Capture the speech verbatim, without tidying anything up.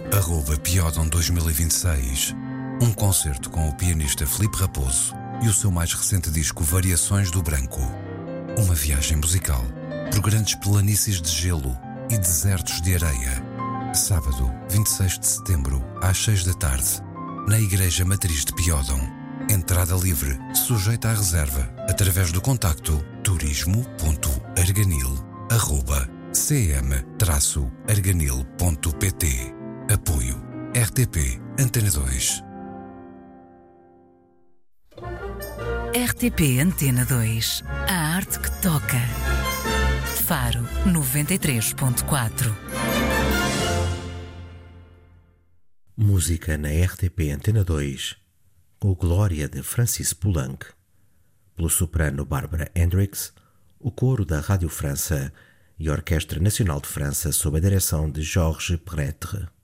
arroba Piodon dois mil e vinte e seis, um concerto com o pianista Filipe Raposo e o seu mais recente disco Variações do Branco. Uma viagem musical por grandes planícies de gelo e desertos de areia. Sábado, vinte e seis de setembro, às seis da tarde, na Igreja Matriz de Piodon. Entrada livre, sujeita à reserva, através do contacto turismo ponto arganil arroba c m arganil ponto p t. Apoio R T P Antena dois. R T P Antena dois. A arte que toca. Faro noventa e três ponto quatro. Música na R T P Antena dois, com Glória de Francis Poulenc, pelo soprano Barbara Hendricks, o coro da Rádio França e a Orquestra Nacional de França sob a direção de Georges Perretre.